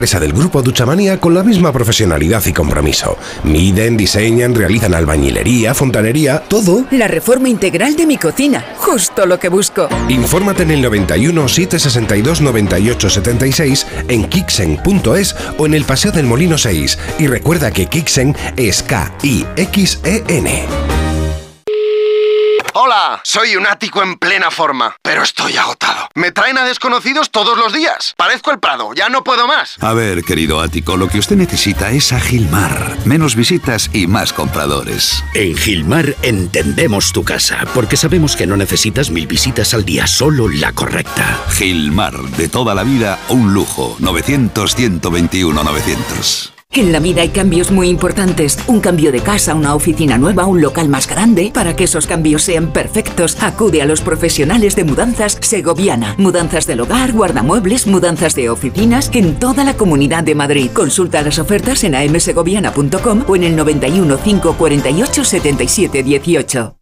Empresa del grupo Duchamania con la misma profesionalidad y compromiso. Miden, diseñan, realizan albañilería, fontanería, todo. La reforma integral de mi cocina, justo lo que busco. Infórmate en el 91 762 98 76, en kixen.es o en el Paseo del Molino 6. Y recuerda que Kixen es K-I-X-E-N. Hola, soy un ático en plena forma, pero estoy agotado. Me traen a desconocidos todos los días. Parezco el Prado, ya no puedo más. A ver, querido ático, lo que usted necesita es a Gilmar. Menos visitas y más compradores. En Gilmar entendemos tu casa, porque sabemos que no necesitas 1000 visitas al día, solo la correcta. Gilmar, de toda la vida, un lujo. 900-121-900. En la vida hay cambios muy importantes. Un cambio de casa, una oficina nueva, un local más grande. Para que esos cambios sean perfectos, acude a los profesionales de Mudanzas Segoviana. Mudanzas del hogar, guardamuebles, mudanzas de oficinas en toda la Comunidad de Madrid. Consulta las ofertas en amsegoviana.com o en el 91 548 77 18.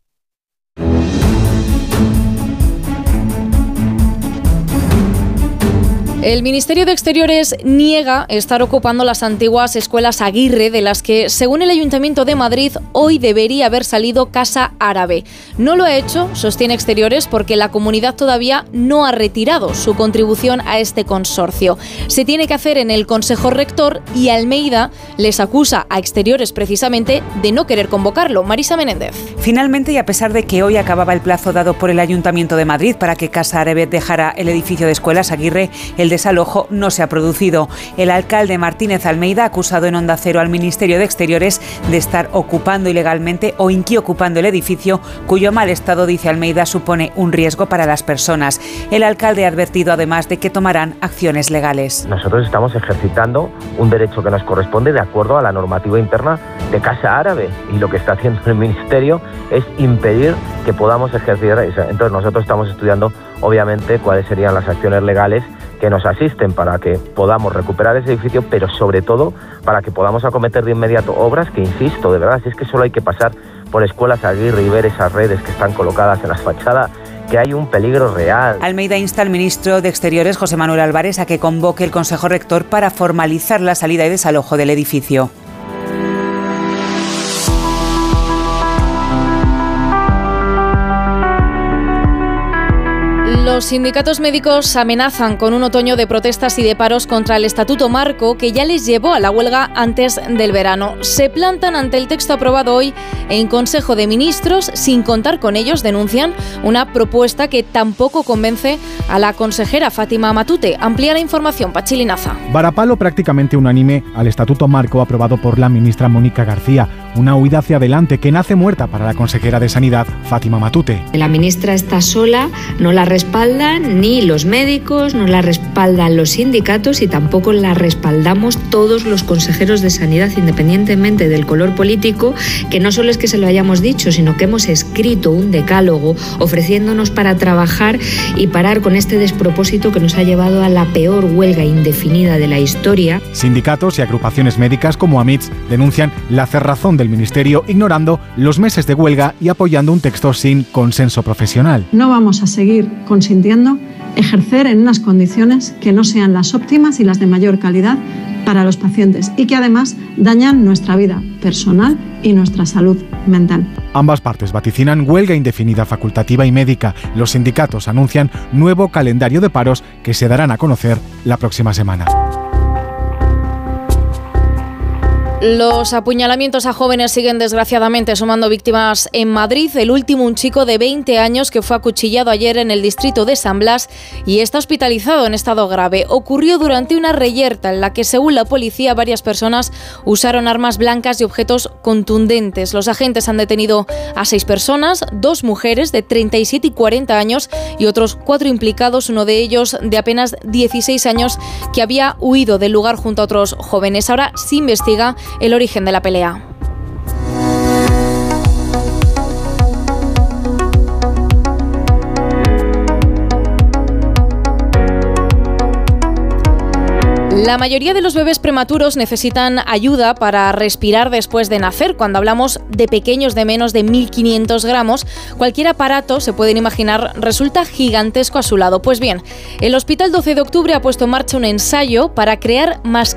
El Ministerio de Exteriores niega estar ocupando las antiguas escuelas Aguirre, de las que, según el Ayuntamiento de Madrid, hoy debería haber salido Casa Árabe. No lo ha hecho, sostiene Exteriores, porque la comunidad todavía no ha retirado su contribución a este consorcio. Se tiene que hacer en el Consejo Rector y Almeida les acusa a Exteriores precisamente de no querer convocarlo. Marisa Menéndez. Finalmente, y a pesar de que hoy acababa el plazo dado por el Ayuntamiento de Madrid para que Casa Árabe dejara el edificio de escuelas Aguirre, el desalojo no se ha producido. El alcalde Martínez Almeida ha acusado en Onda Cero al Ministerio de Exteriores de estar ocupando ilegalmente o inquiocupando el edificio, cuyo mal estado, dice Almeida, supone un riesgo para las personas. El alcalde ha advertido además de que tomarán acciones legales. Nosotros estamos ejercitando un derecho que nos corresponde de acuerdo a la normativa interna de Casa Árabe, y lo que está haciendo el Ministerio es impedir que podamos ejercer eso. Entonces nosotros estamos estudiando obviamente cuáles serían las acciones legales que nos asisten para que podamos recuperar ese edificio, pero sobre todo para que podamos acometer de inmediato obras que, insisto, de verdad, si es que solo hay que pasar por escuelas Aguirre y ver esas redes que están colocadas en las fachadas, que hay un peligro real. Almeida insta al ministro de Exteriores, José Manuel Álvarez, a que convoque el Consejo Rector para formalizar la salida y desalojo del edificio. Los sindicatos médicos amenazan con un otoño de protestas y de paros contra el Estatuto Marco, que ya les llevó a la huelga antes del verano. Se plantan ante el texto aprobado hoy en Consejo de Ministros. Sin contar con ellos, denuncian una propuesta que tampoco convence a la consejera Fátima Matute. Amplía la información, Pachi Linaza. Varapalo prácticamente unánime al Estatuto Marco aprobado por la ministra Mónica García. Una huida hacia adelante que nace muerta para la consejera de Sanidad, Fátima Matute. La ministra está sola, no la respaldan ni los médicos, no la respaldan los sindicatos y tampoco la respaldamos todos los consejeros de Sanidad, independientemente del color político, que no solo es que se lo hayamos dicho, sino que hemos escrito un decálogo ofreciéndonos para trabajar y parar con este despropósito que nos ha llevado a la peor huelga indefinida de la historia. Sindicatos y agrupaciones médicas como AMITS denuncian la cerrazón del Ministerio, ignorando los meses de huelga y apoyando un texto sin consenso profesional. No vamos a seguir consintiendo ejercer en unas condiciones que no sean las óptimas y las de mayor calidad para los pacientes y que además dañan nuestra vida personal y nuestra salud mental. Ambas partes vaticinan huelga indefinida facultativa y médica. Los sindicatos anuncian nuevo calendario de paros que se darán a conocer la próxima semana. Los apuñalamientos a jóvenes siguen desgraciadamente sumando víctimas en Madrid. El último, un chico de 20 años que fue acuchillado ayer en el distrito de San Blas y está hospitalizado en estado grave. Ocurrió durante una reyerta en la que, según la policía, varias personas usaron armas blancas y objetos contundentes. Los agentes han detenido a 6 personas, 2 mujeres de 37 y 40 años y otros 4 implicados, uno de ellos de apenas 16 años que había huido del lugar junto a otros jóvenes. Ahora se investiga el origen de la pelea. La mayoría de los bebés prematuros necesitan ayuda para respirar después de nacer. Cuando hablamos de pequeños de menos de 1.500 gramos, cualquier aparato, se pueden imaginar, resulta gigantesco a su lado. Pues bien, el Hospital 12 de Octubre ha puesto en marcha un ensayo para crear mascarillas